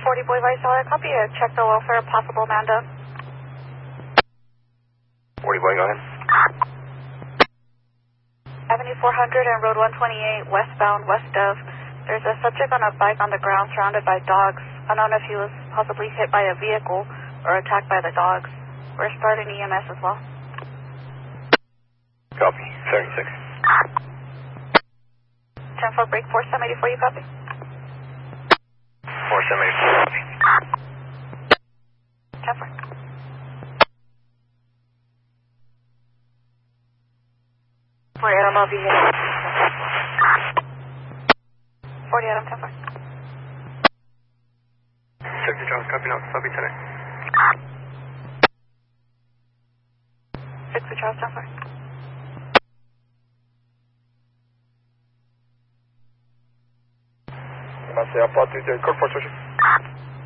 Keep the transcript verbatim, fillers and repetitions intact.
forty Boy Vice, I copy. Uh, check the welfare, possible Amanda. forty Boy, go ahead. Avenue four hundred and Road one twenty-eight, westbound, west of. There's a subject on a bike on the ground surrounded by dogs. I don't know if he was possibly hit by a vehicle or attacked by the dogs. We're starting E M S as well. Copy. seventy-six. ten four break four seven eighty-four, you copy? four seven eighty-four, copy. ten four. forty Adam, I'll be here. forty Adam, ten four. Sector Charles, copy now. Copy ten eight. six for Charles, ten four. Vai ser a foto e corpo forte hoje.